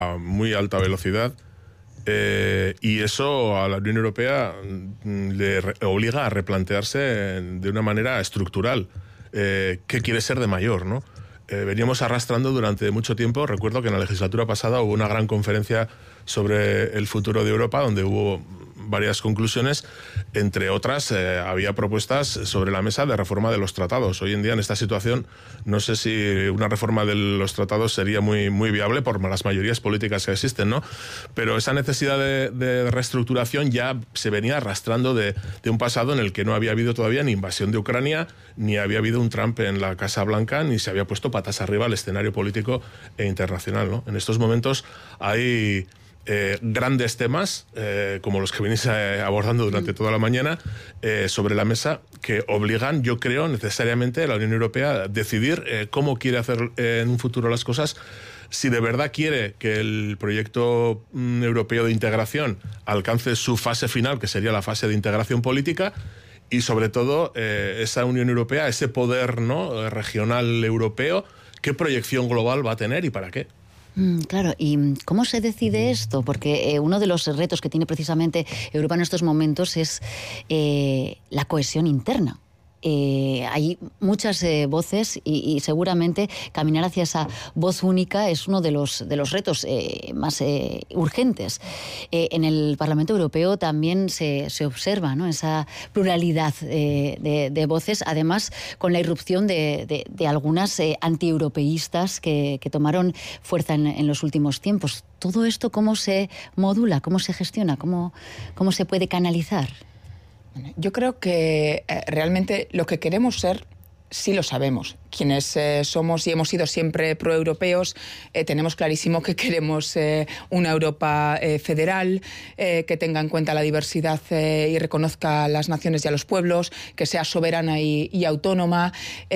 a muy alta velocidad. Y eso a la Unión Europea le obliga a replantearse de una manera estructural qué quiere ser de mayor, ¿no? Veníamos arrastrando durante mucho tiempo. Recuerdo que en la legislatura pasada hubo una gran conferencia sobre el futuro de Europa, donde hubo varias conclusiones. Entre otras, había propuestas sobre la mesa de reforma de los tratados. Hoy en día, en esta situación, no sé si una reforma de los tratados sería muy viable por las mayorías políticas que existen, ¿no? Pero esa necesidad de reestructuración ya se venía arrastrando de un pasado en el que no había habido todavía ni invasión de Ucrania, ni había habido un Trump en la Casa Blanca, ni se había puesto patas arriba al escenario político e internacional, ¿no? En estos momentos hay grandes temas, como los que venís abordando durante toda la mañana, sobre la mesa, que obligan, yo creo, necesariamente a la Unión Europea a decidir cómo quiere hacer en un futuro las cosas, si de verdad quiere que el proyecto europeo de integración alcance su fase final, que sería la fase de integración política, y sobre todo esa Unión Europea, ese poder, ¿no?, regional europeo, qué proyección global va a tener y para qué. Claro, ¿y cómo se decide esto? Porque uno de los retos que tiene precisamente Europa en estos momentos es la cohesión interna. Hay muchas voces y seguramente caminar hacia esa voz única es uno de los retos más urgentes. En el Parlamento Europeo también se observa, ¿no?, esa pluralidad de voces, además con la irrupción de algunas antieuropeístas que tomaron fuerza en los últimos tiempos. ¿Todo esto cómo se modula, cómo se gestiona, cómo se puede canalizar? Yo creo que realmente lo que queremos ser, sí lo sabemos. Quienes somos y hemos sido siempre proeuropeos, tenemos clarísimo que queremos una Europa federal, que tenga en cuenta la diversidad y reconozca a las naciones y a los pueblos, que sea soberana y autónoma,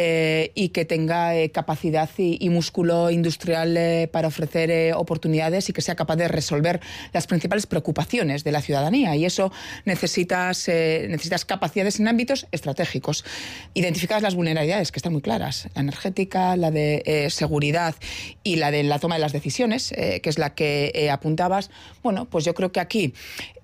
y que tenga capacidad y músculo industrial para ofrecer oportunidades y que sea capaz de resolver las principales preocupaciones de la ciudadanía. Y eso necesitas capacidades en ámbitos estratégicos. Identificadas las vulnerabilidades, que están muy claras. La energética, la de seguridad y la de la toma de las decisiones, que es la que apuntabas. Bueno, pues yo creo que aquí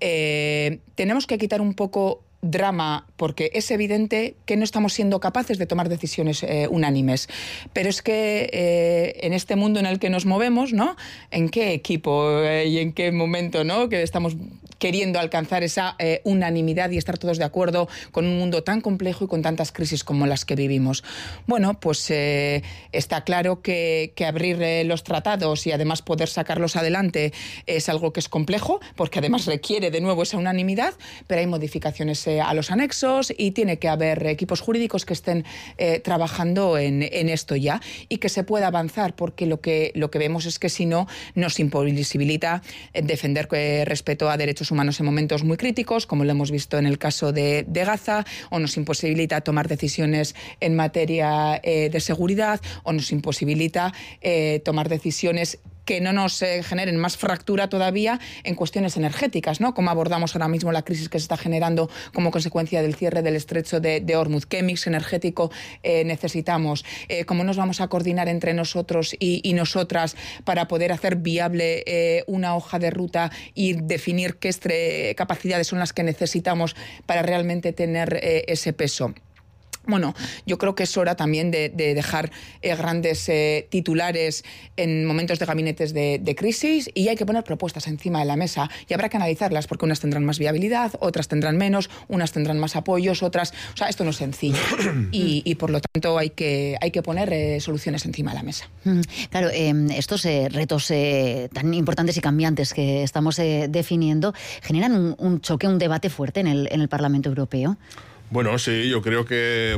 tenemos que quitar un poco drama, porque es evidente que no estamos siendo capaces de tomar decisiones unánimes. Pero es que en este mundo en el que nos movemos, ¿no?, ¿en qué equipo y en qué momento, ¿no?, que estamos queriendo alcanzar esa unanimidad y estar todos de acuerdo con un mundo tan complejo y con tantas crisis como las que vivimos? Bueno, pues está claro que abrir los tratados y además poder sacarlos adelante es algo que es complejo, porque además requiere de nuevo esa unanimidad, pero hay modificaciones a los anexos y tiene que haber equipos jurídicos que estén trabajando en esto ya y que se pueda avanzar, porque lo que vemos es que si no, nos imposibilita defender respeto a derechos humanos en momentos muy críticos, como lo hemos visto en el caso de Gaza, o nos imposibilita tomar decisiones en materia de seguridad, o nos imposibilita tomar decisiones que no nos generen más fractura todavía en cuestiones energéticas, ¿no? Cómo abordamos ahora mismo la crisis que se está generando como consecuencia del cierre del estrecho de Hormuz. ¿Qué mix energético necesitamos? ¿Cómo nos vamos a coordinar entre nosotros y nosotras para poder hacer viable una hoja de ruta y definir qué capacidades son las que necesitamos para realmente tener ese peso? Bueno, yo creo que es hora también de dejar grandes titulares en momentos de gabinetes de crisis, y hay que poner propuestas encima de la mesa y habrá que analizarlas, porque unas tendrán más viabilidad, otras tendrán menos, unas tendrán más apoyos, otras... O sea, esto no es sencillo y por lo tanto hay que poner soluciones encima de la mesa. Claro, estos retos tan importantes y cambiantes que estamos definiendo generan un choque, un debate fuerte en el Parlamento Europeo. Bueno, sí, yo creo que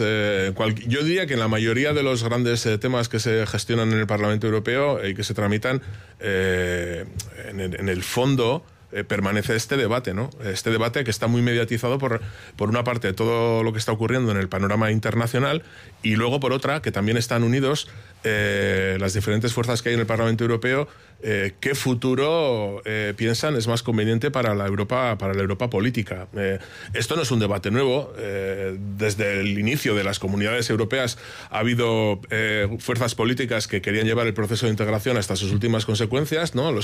yo diría que en la mayoría de los grandes temas que se gestionan en el Parlamento Europeo y que se tramitan, en el fondo permanece este debate, ¿no? Este debate que está muy mediatizado por una parte todo lo que está ocurriendo en el panorama internacional y luego por otra que también están unidos las diferentes fuerzas que hay en el Parlamento Europeo. ¿Qué futuro piensan es más conveniente para la Europa política? Esto no es un debate nuevo. Desde el inicio de las comunidades europeas ha habido fuerzas políticas que querían llevar el proceso de integración hasta sus últimas consecuencias, ¿no?